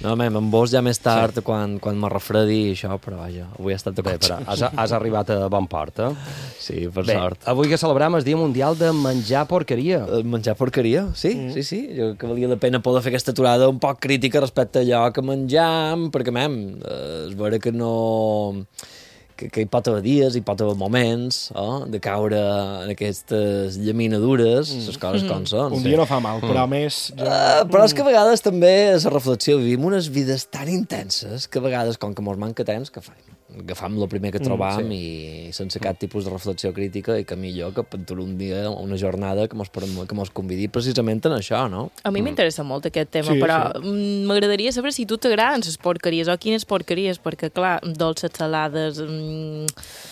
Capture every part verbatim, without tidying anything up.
No, mem, amb vos ja més tard, sí. quan, quan me refredi i això, però vaja, avui ha estat de Bé, però has, has arribat a bon port, eh? Sí, per Bé, sort. Avui que celebrem el Dia Mundial de menjar porqueria. Menjar porqueria, sí, mm. sí, sí. Jo crec que valia la pena poder fer aquesta aturada un poc crítica respecte a allò que menjam, perquè, mem, és vera que no... Que, que hi pot haver dies, hi pot haver moments oh, de caure en aquestes llaminadures, mm. les coses mm. com són. Un sí. dia no fa mal, però a més... Ja... Uh, però és que a vegades també és la reflexió, vivim unes vides tan intenses que a vegades, com que mos manca temps, que fem? Agafam el primer que trobam mm, sí. i sense cap tipus de reflexió crítica i que millor que pentur un dia una jornada que mos, que mos convidi precisament en això, no? A mi m'interessa mm. molt aquest tema, sí, però sí. m'agradaria saber si tu t'agraden les porqueries o quines porqueries, perquè clar, dolces, salades, mmm,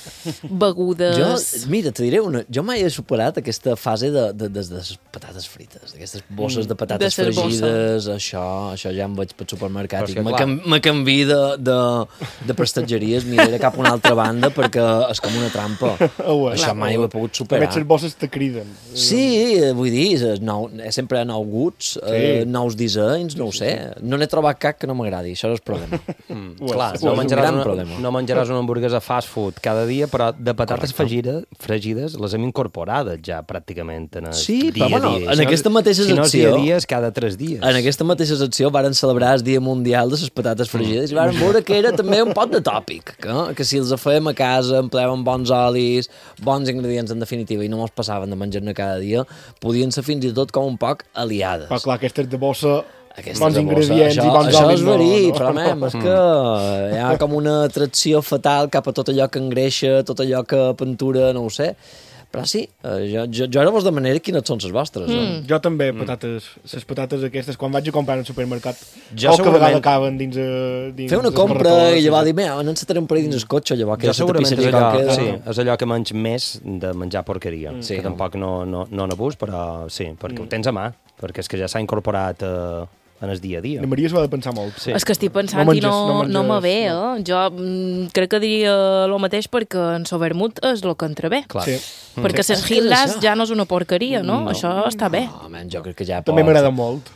begudes... Jo, mira, te diré una, jo mai he superat aquesta fase de, de, de, de les patates frites, d'aquestes bosses de patates de fregides, això, això ja em vaig pel supermercat i me, cam, me canvi de, de, de prestatgeries, miraré cap a una altra banda perquè és com una trampa. Oh, això clar, mai ho he pogut superar. A més, les bosses te criden. Sí, vull dir, nou, sempre hi ha nous guts, sí. eh, nous dissenys, no ho sé. No n'he trobat cap que no m'agradi, això és el problema. Mm, clar, no menjaràs, una, no menjaràs una hamburguesa fast food cada dia, però de patates fregides, fregides les hem incorporades ja pràcticament en el sí, dia a bueno, dia. En aquesta mateixa si no secció... dia a dia és cada tres dies. En aquesta mateixa secció varen celebrar el Dia Mundial de les Patates Fregides mm. i varen veure que era també un pot de tòpic, que, que si els fèiem a casa, empleàvem bons olis, bons ingredients en definitiva i no mos passaven de menjar-ne cada dia, podien ser fins i tot com un poc aliades. Però clar, aquestes de bossa... Aquesta bons bossa, ingredients això, i bons això olis, és verí, no, no. però mem, és que hi ha com una atracció fatal cap a tot allò que engreixa, tot allò que pintura, no ho sé. Però sí, jo, jo, jo ara vos demanaré quines són les vostres. Mm. Eh? Jo també, patates, les patates aquestes, quan vaig a comprar al supermercat, jo o que a vegades acaben dins... dins fer una compra i llavors dir, mira, no ens ataré un parell dins el cotxe, llavors que jo segurament és allò, que... sí, és allò que menys més de menjar porqueria, mm. que sí, tampoc no, no, no n'abús, però sí, perquè mm. ho tens a mà, perquè és que ja s'ha incorporat... Eh, en el dia a dia. La Maria s'ho ha de pensar molt. Sí. És que estic pensant no menges, i no, no, menges, no me ve, eh? Jo mm, crec que diria el mateix perquè en el vermut és el que entra bé. Clar. Sí. Perquè les Hildas ja no és una porqueria, no? no. Això està bé. No, man, jo crec que ja també pot... m'agrada molt.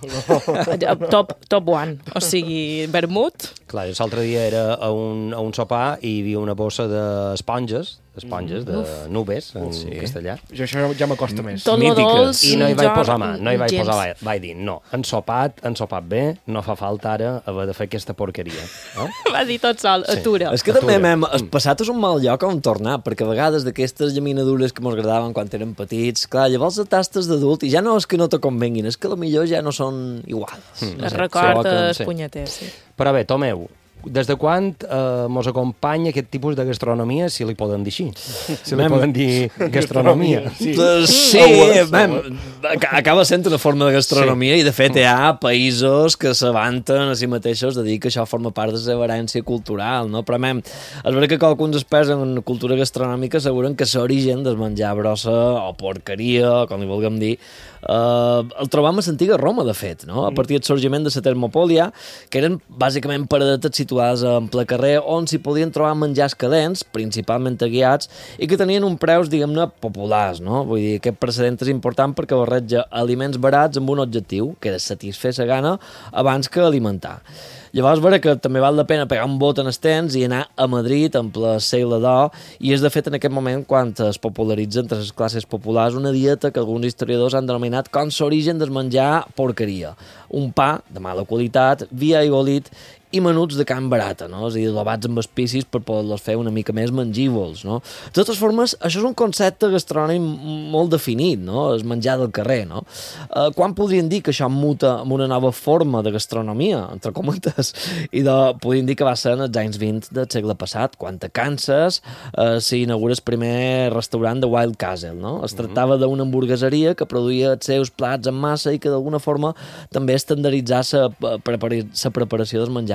top, top one. O sigui, vermut... Clar, l'altre dia era a un, a un sopar i hi havia una bossa d'esponges, esponges, de Uf. nubes, en sí. castellà. Jo això ja m'acosta més. Tot lo dolç... I no hi vaig posar mà, no hi vaig gens. posar mà. Vaig dir, no, ensopat, ensopat bé, no fa falta ara haver de fer aquesta porqueria. No? Va dir tot sol, sí. atura. És que atura. també, mem, el passat és un mal lloc on tornar, perquè a vegades d'aquestes llaminadures que mos agradaven quan érem petits, clar, llavors de tastes d'adult, i ja no és que no te convenguin, és que millor ja no són iguals. Mm. Es recorda el punyeter, sí. Però bé, Tomeu, des de quan eh, mos acompanya aquest tipus de gastronomia, si li poden dir així? Si li mem, poden dir gastronomia. Sí, sí mem, acaba sent una forma de gastronomia sí. i de fet hi ha països que s'avanten a si mateixos de dir que això forma part de la seva herència cultural, no? Però mem, és veritat que alguns experts en cultura gastronòmica asseguren que l'origen del menjar brossa o porqueria, com li vulguem dir, Uh, el trobam a l'antiga Roma, de fet, no? A partir del sorgiment de la Termopòlia, que eren bàsicament paradetes situades en ple carrer on s'hi podien trobar menjars calents, principalment guiats, i que tenien un preus, diguem-ne, populars, no? Vull dir, aquest precedent és important perquè barreja aliments barats amb un objectiu, que era satisfer la gana abans que alimentar. Llavors, veure que també val la pena pegar un bot en el temps i anar a Madrid en ple segle d'or, i és de fet en aquest moment quan es popularitza entre les classes populars una dieta que alguns historiadors han denominat com l'origen del menjar porqueria. Un pa de mala qualitat, vi aigualit i menuts de carn barata, no? És a dir, adobats amb espicis per poder-los fer una mica més mengívols, no? De totes formes, això és un concepte gastronòmic molt definit, no? És menjar del carrer, no? Uh, quan podrien dir que això muta amb una nova forma de gastronomia, entre cometes, i de, podrien dir que va ser en els anys vint del segle passat, quan a Kansas uh, s'inaugura el primer restaurant de Wild Castle, no? Es tractava mm-hmm. d'una hamburgueseria que produïa els seus plats en massa i que d'alguna forma també estandarditzà la preparació del menjar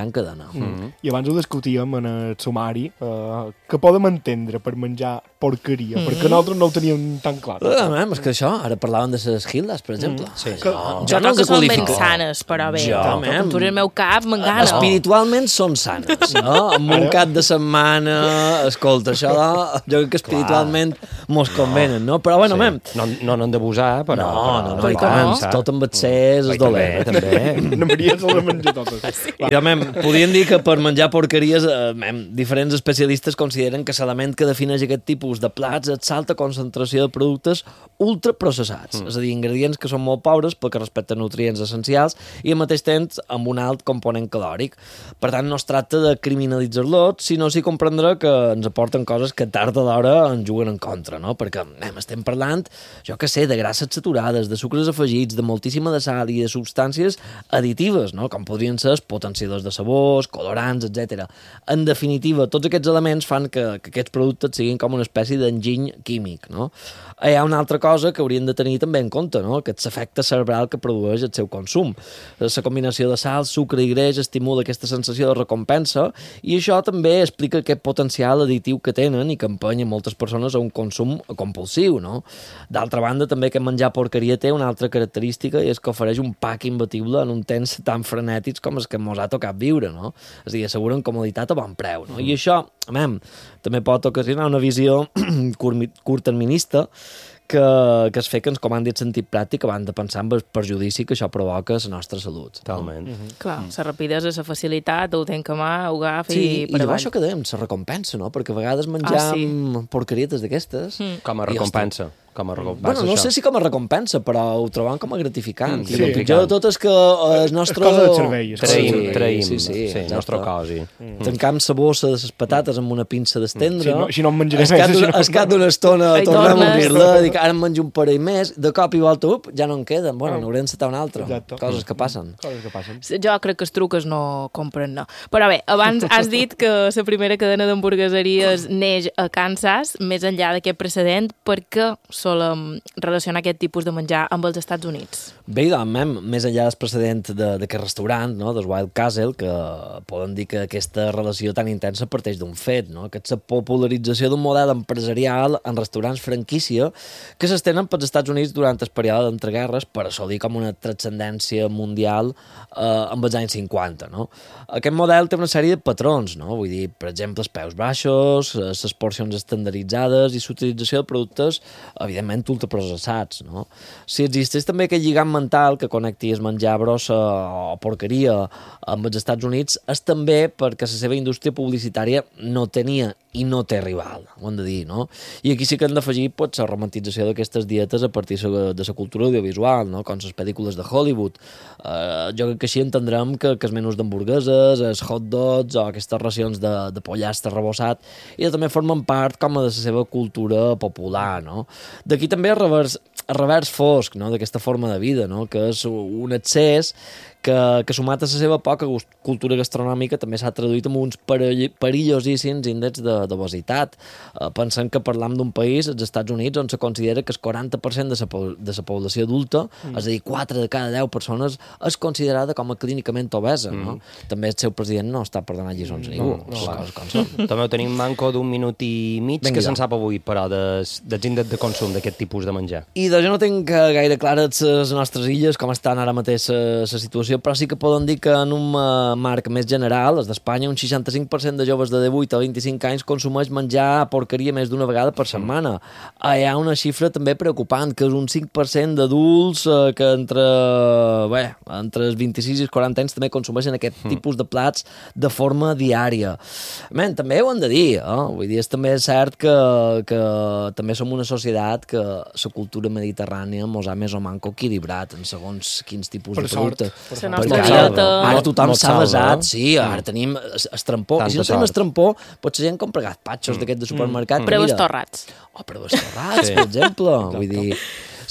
menjar en cadena. Mm. I abans ho discutíem en el sumari, uh, que podem entendre per menjar porqueria, mm. perquè nosaltres no ho teníem tan clar. Uh, és que això, ara parlaven de les Hildas, per exemple. Mm. Sí. Que, jo, jo no que són ben sanes, però bé, jo, com tu en el meu cap, m'engana. Espiritualment són sanes, no? Amb un cap de setmana, escolta, això jo crec que espiritualment mos convenen, no? Però bueno, sí. mem... No, no n'han d'abusar, però... No, no, no, i tant, tot amb excés és dolent. També. No Maria se les menja totes. Sí. I, mem, podríem dir que per menjar porqueries, eh, mem, diferents especialistes consideren que l'element que defineix aquest tipus de plats és l'alta concentració de productes ultraprocessats, mm. és a dir, ingredients que són molt pobres perquè respecten nutrients essencials i al mateix temps amb un alt component calòric. Per tant, no es tracta de criminalitzar-los, sinó si comprendrà que ens aporten coses que tard o d'hora ens juguen en contra, no? Perquè mem, estem parlant, jo que sé, de grasses saturades, de sucres afegits, de moltíssima de sal i de substàncies additives, no? Com podrien ser potenciadors de sabors, colorants, etcètera. En definitiva, tots aquests elements fan que, que aquests productes siguin com una espècie d'enginy químic, no? Hi ha una altra cosa que haurien de tenir també en compte, no? Aquest efecte cerebral que produeix el seu consum. La combinació de sal, sucre i greix estimula aquesta sensació de recompensa i això també explica aquest potencial additiu que tenen i que empenya moltes persones a un consum compulsiu, no? D'altra banda, també que menjar porqueria té una altra característica i és que ofereix un pack imbatible en un temps tan frenètics com els que mos ha tocat viure, no? És a dir, asseguren comoditat a bon preu, no? I això, amem, també pot ocasionar una visió curtterminista que, que es fe que ens comandi el sentit pràctic abans de pensar en el perjudici que això provoca a la nostra salut. Totalment. Mm -hmm. Clar, la rapidesa, la facilitat, ho tenc a mà, ho agafa sí, i per i avall. això que dèiem, la recompensa, no? Perquè a vegades menjam ah, sí. porquerietes d'aquestes... Mm. Com a recompensa. Com a recompensa, bueno, no això. sé si com a recompensa, però ho trobam com a gratificant. Mm, sí. I el pitjor de tot és que el nostre... És cosa del servei. Traïm, sí, traïm. Sí, sí, sí, el nostre cosi. Mm. Tancam la bossa de les patates amb una pinça d'estendre. Sí, no, així no em menjaré més. Al cap d'una estona tornem a obrir-la, dic, ara em menjo un parell més, de cop i volta, up, ja no en queden. Bueno, n'haurem d'encetar un altre. Exacte. Coses que passen. Coses que passen. Jo crec que els truques no compren, no. Però bé, abans has dit que la primera cadena d'hamburgueseries neix a Kansas, més enllà d'aquest precedent, perquè solem relacionar aquest tipus de menjar amb els Estats Units. Bé, doncs, més enllà del precedent d'aquest restaurant, no, del Wild Castle, que poden dir que aquesta relació tan intensa parteix d'un fet, no? Que és la popularització d'un model empresarial en restaurants franquícia que s'estenen pels Estats Units durant el període d'entreguerres per assolir com una transcendència mundial eh, amb els anys cinquanta, no? Aquest model té una sèrie de patrons, no? Vull dir, per exemple, els peus baixos, les porcions estandarditzades i l'utilització de productes, evidentment, ultraprocessats, no? Si existeix també aquest lligam mental que connecti el menjar brossa o porqueria amb els Estats Units és també perquè la seva indústria publicitària no tenia i no té rival, ho hem de dir, no? I aquí sí que hem d'afegir pues, la romantització d'aquestes dietes a partir de la cultura audiovisual, no? Com les pel·lícules de Hollywood. Uh, jo crec que així entendrem que, que els menús d'hamburgueses, els hot dogs o aquestes racions de, de pollastre rebossat i també formen part com a de la seva cultura popular, no? D'aquí també el revers, el revers fosc, no? D'aquesta forma de vida, no? Que és un excés que, que sumat a la seva poca cultura gastronòmica també s'ha traduït en uns perillosíssims índexs d'obesitat. Uh, pensant que parlam d'un país, els Estats Units, on se considera que el quaranta per cent de la, de la població adulta, mm. és a dir, quatre de cada deu persones, és considerada com a clínicament obesa, mm. no? També el seu president no està per donar lliçons a ningú, no, no, les coses com són. També ho tenim manco d'un minut i mig Venga, que se'n sap avui, però, dels de, índexs de consum d'aquest tipus de menjar. I de jo no tinc gaire clares les nostres illes, com estan ara mateix la situació, però sí que poden dir que en un uh, marc més general, els d'Espanya, un seixanta-cinc per cent de joves de divuit a vint-i-cinc anys consumeix menjar porqueria més d'una vegada per setmana. Uh, hi ha una xifra també preocupant, que és un cinc per cent d'adults uh, que entre, bé, entre els vint-i-sis i els quaranta anys també consumeixen aquest mm. tipus de plats de forma diària. Men, també ho hem de dir, eh? Vull dir, és també cert que, que també som una societat que la cultura mediterrània mos ha més o manco equilibrat en segons quins tipus per de productes. Per sort. Perquè ara, ara tothom s'ha basat, sí, ara tenim estrampó. I si no tenim estrampó, potser gent compra gazpachos mm. d'aquest de supermercat. Mm. Preus torrats. O preus torrats, sí. per exemple. Vull dir,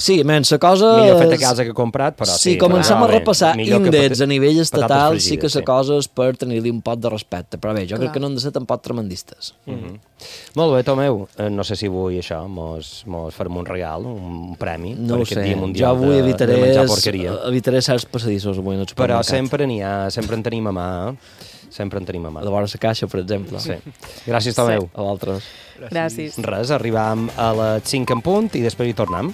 Sí, men, la cosa... Millor fet a casa que comprat, però sí. Si comencem però, a repassar índexs pat... a nivell estatal, sí que la sí. cosa és per tenir-li un pot de respecte. Però bé, jo Clar. crec que no han de ser tampoc tremendistes. Mm -hmm. Molt bé, Tomeu. No sé si avui això mos, mos farem un regal, un premi. No per ho sé. Dia mundial jo avui de, evitaré, de menjar porqueria. evitaré certs passadissos avui en el supermercat. Però sempre n'hi ha, sempre en tenim a mà, eh? Sempre en tenim a mà. De vora la caixa, per exemple. Sí. Gràcies, Tomeu. Sí. A vosaltres. Gràcies. Res, arribam a les cinc en punt i després hi tornem.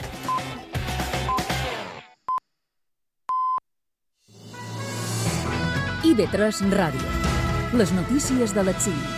I V tres Ràdio. Les notícies de les cinc.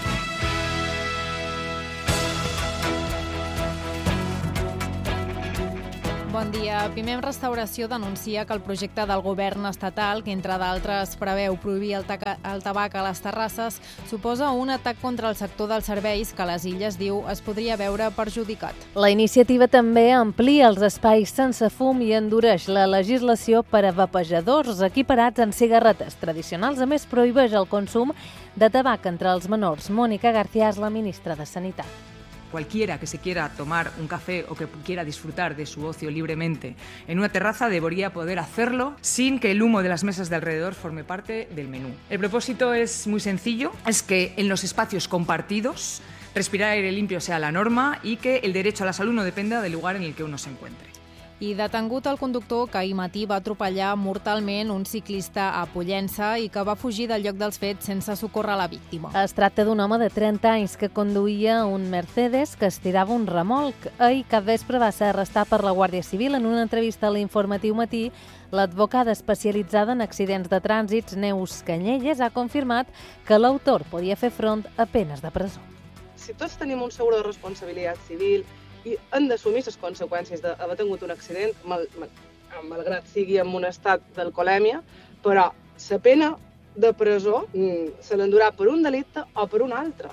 Bon dia. Pimem Restauració denuncia que el projecte del govern estatal, que entre d'altres preveu prohibir el, el tabac a les terrasses, suposa un atac contra el sector dels serveis que a les Illes, diu, es podria veure perjudicat. La iniciativa també amplia els espais sense fum i endureix la legislació per a vapejadors equiparats en cigarretes tradicionals. A més, prohibeix el consum de tabac entre els menors. Mónica García és la ministra de Sanitat. Cualquiera que se quiera tomar un café o que quiera disfrutar de su ocio libremente en una terraza debería poder hacerlo sin que el humo de las mesas de alrededor forme parte del menú. El propósito es muy sencillo, es que en los espacios compartidos respirar aire limpio sea la norma y que el derecho a la salud no dependa del lugar en el que uno se encuentre. I detengut el conductor que ahir matí va atropellar mortalment un ciclista a Pollença i que va fugir del lloc dels fets sense socórrer la víctima. Es tracta d'un home de trenta anys que conduïa un Mercedes que estirava un remolc. Ahir cap vespre va ser arrestat per la Guàrdia Civil. En una entrevista a l'Informatiu Matí, l'advocada especialitzada en accidents de trànsits, Neus Canyelles, ha confirmat que l'autor podia fer front a penes de presó. Si tots tenim un seguro de responsabilitat civil i han d'assumir les conseqüències d'haver tingut un accident, mal, mal, malgrat sigui en un estat d'alcoholèmia, però la pena de presó se l'endurà per un delicte o per un altre.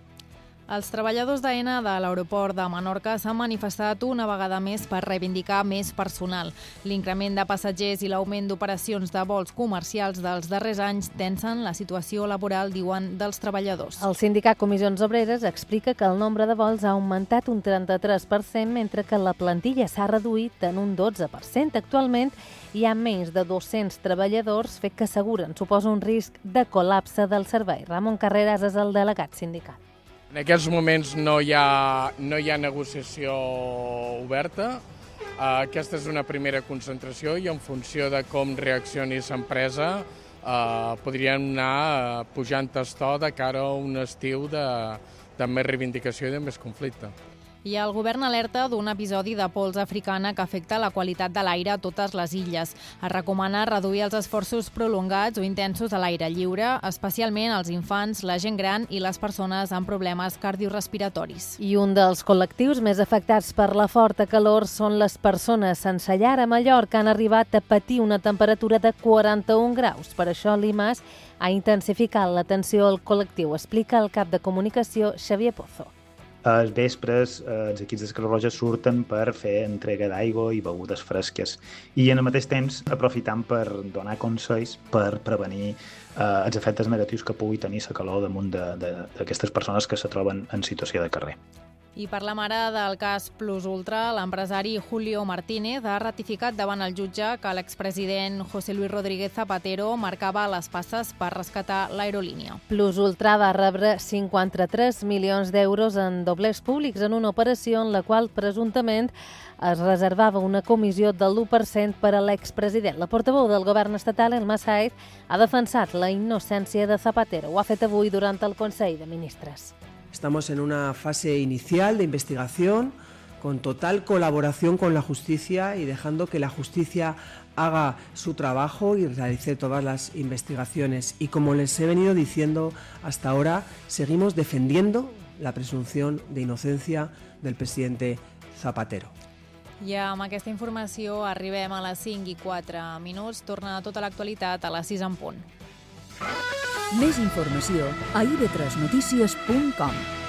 Els treballadors d'Aena de l'aeroport de Menorca s'han manifestat una vegada més per reivindicar més personal. L'increment de passatgers i l'augment d'operacions de vols comercials dels darrers anys tensen la situació laboral, diuen, dels treballadors. El sindicat Comissions Obreres explica que el nombre de vols ha augmentat un trenta-tres per cent, mentre que la plantilla s'ha reduït en un dotze per cent. Actualment hi ha menys de dos-cents treballadors, fet que asseguren suposa un risc de col·lapse del servei. Ramon Carreras és el delegat sindical. En aquests moments no hi ha, no hi ha negociació oberta. Aquesta és una primera concentració i en funció de com reaccioni l'empresa eh, podríem anar pujant el to de cara a un estiu de, de més reivindicació i de més conflicte. I el govern alerta d'un episodi de pols africana que afecta la qualitat de l'aire a totes les illes. Es recomana reduir els esforços prolongats o intensos a l'aire lliure, especialment als infants, la gent gran i les persones amb problemes cardiorespiratoris. I un dels col·lectius més afectats per la forta calor són les persones sense llar a Mallorca. Han arribat a patir una temperatura de quaranta-un graus. Per això l'I M A S ha intensificat l'atenció al col·lectiu, explica el cap de comunicació Xavier Pozo. Als vespres, els equips de Creu Roja surten per fer entrega d'aigua i begudes fresques i, en el mateix temps, aprofitant per donar consells per prevenir eh, els efectes negatius que pugui tenir la calor damunt d'aquestes persones que se troben en situació de carrer. I per la mare del cas Plus Ultra, l'empresari Julio Martínez ha ratificat davant el jutge que l'expresident José Luis Rodríguez Zapatero marcava les passes per rescatar l'aerolínia. Plus Ultra va rebre cinquanta-tres milions d'euros en doblers públics en una operació en la qual presumptament es reservava una comissió del l'u per cent per a l'expresident. La portaveu del govern estatal, Elma Sáez, ha defensat la innocència de Zapatero. Ho ha fet avui durant el Consell de Ministres. Estamos en una fase inicial de investigación con total colaboración con la justicia y dejando que la justicia haga su trabajo y realice todas las investigaciones. Y como les he venido diciendo hasta ahora, seguimos defendiendo la presunción de inocencia del presidente Zapatero. I amb aquesta informació arribem a les cinc i quatre minuts. Torna tota l'actualitat a les sis en punt. Més informació a i ve tres notícies punt com.